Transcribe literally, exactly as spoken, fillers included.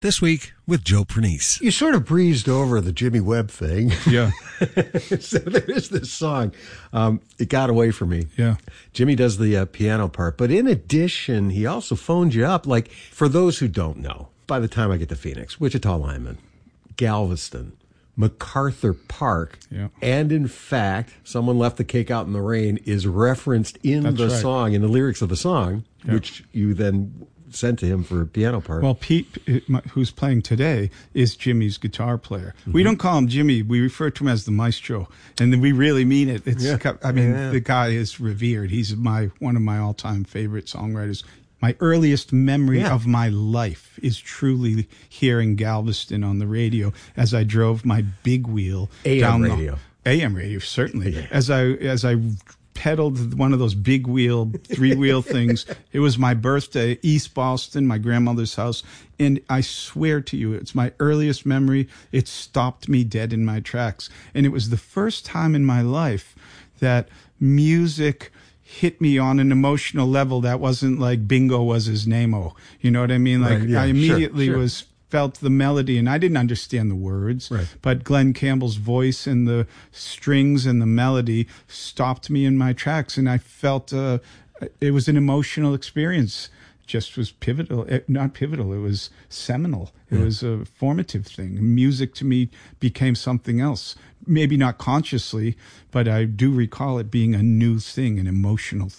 This week with Joe Pernice. You sort of breezed over the Jimmy Webb thing. Yeah. So there is this song. Um, it got away from me. Yeah. Jimmy does the uh, piano part. But in addition, he also phoned you up. Like, for those who don't know, by the time I get to Phoenix, Wichita Lineman, Galveston, MacArthur Park, yeah. and in fact, Someone Left the Cake Out in the Rain is referenced in That's the right. song, in the lyrics of the song, Yeah. which you then sent to him for a piano part. Well, Pete, who's playing today, is Jimmy's guitar player. Mm-hmm. We don't call him Jimmy. We refer to him as the maestro, and we really mean it. It's, yeah. I mean, yeah. the guy is revered. He's my one of my all-time favorite songwriters. My earliest memory yeah. of my life is truly hearing Galveston on the radio as I drove my big wheel A M down radio. the A M radio, certainly. Yeah. As I as I pedaled one of those big wheel, three wheel things. It was my birthday, East Boston, my grandmother's house. And I swear to you, it's my earliest memory. It stopped me dead in my tracks. And it was the first time in my life that music hit me on an emotional level that wasn't like Bingo was his name-o. You know what I mean? Like, right, yeah, I immediately sure, sure. was felt the melody, and I didn't understand the words, right. but Glenn Campbell's voice and the strings and the melody stopped me in my tracks, and I felt uh, it was an emotional experience. Just was pivotal, not pivotal, it was seminal. It yeah. was a formative thing. Music to me became something else. Maybe not consciously, but I do recall it being a new thing, an emotional thing.